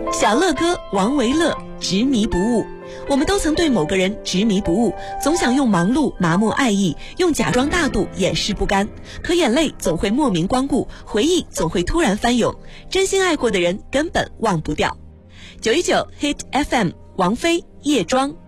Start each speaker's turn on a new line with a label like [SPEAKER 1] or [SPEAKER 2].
[SPEAKER 1] 小乐哥王维乐，执迷不悟。我们都曾对某个人执迷不悟，总想用忙碌麻木爱意，用假装大度掩饰不甘，可眼泪总会莫名光顾，回忆总会突然翻涌，真心爱过的人根本忘不掉。919 Hit FM， 王菲夜妆。